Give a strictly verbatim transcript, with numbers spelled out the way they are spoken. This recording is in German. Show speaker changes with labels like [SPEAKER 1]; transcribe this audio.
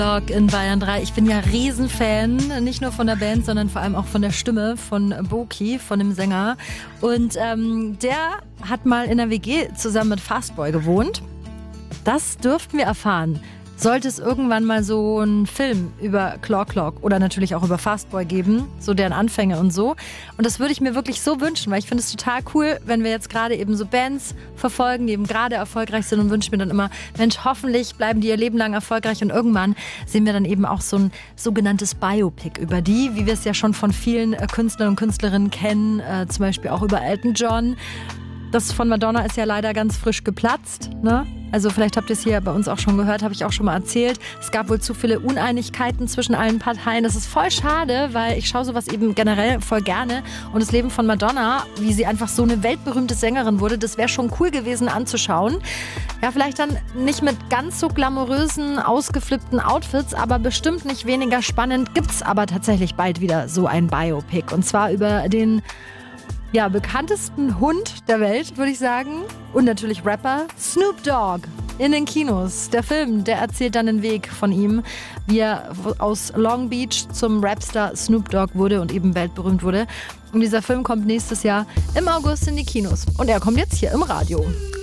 [SPEAKER 1] In Bayern drei. Ich bin ja Riesenfan, nicht nur von der Band, sondern vor allem auch von der Stimme von Boki, von dem Sänger. Und ähm, der hat mal in der W G zusammen mit Fastboy gewohnt. Das dürften wir erfahren. Sollte es irgendwann mal so einen Film über Claw Clock oder natürlich auch über Fastboy geben, so deren Anfänge und so. Und das würde ich mir wirklich so wünschen, weil ich finde es total cool, wenn wir jetzt gerade eben so Bands verfolgen, die eben gerade erfolgreich sind, und wünsche mir dann immer, Mensch, hoffentlich bleiben die ihr Leben lang erfolgreich, und irgendwann sehen wir dann eben auch so ein sogenanntes Biopic über die, wie wir es ja schon von vielen Künstlern und Künstlerinnen kennen, äh, zum Beispiel auch über Elton John. Das von Madonna ist ja leider ganz frisch geplatzt, ne? Also vielleicht habt ihr es hier bei uns auch schon gehört, habe ich auch schon mal erzählt. Es gab wohl zu viele Uneinigkeiten zwischen allen Parteien. Das ist voll schade, weil ich schaue sowas eben generell voll gerne. Und das Leben von Madonna, wie sie einfach so eine weltberühmte Sängerin wurde, das wäre schon cool gewesen anzuschauen. Ja, vielleicht dann nicht mit ganz so glamourösen, ausgeflippten Outfits, aber bestimmt nicht weniger spannend. Gibt's aber tatsächlich bald wieder so ein Biopic. Und zwar über den ja, bekanntesten Hund der Welt, würde ich sagen. Und natürlich Rapper Snoop Dogg in den Kinos. Der Film, der erzählt dann den Weg von ihm, wie er aus Long Beach zum Rapstar Snoop Dogg wurde und eben weltberühmt wurde. Und dieser Film kommt nächstes Jahr im August in die Kinos. Und er kommt jetzt hier im Radio.